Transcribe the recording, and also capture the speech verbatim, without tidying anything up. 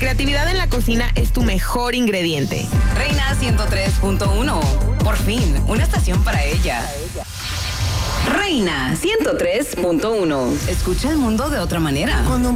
creatividad en la cocina es tu mejor ingrediente. Reina ciento tres punto uno. Por fin, una estación para ella. Reina ciento tres punto uno. Escucha el mundo de otra manera. Cuando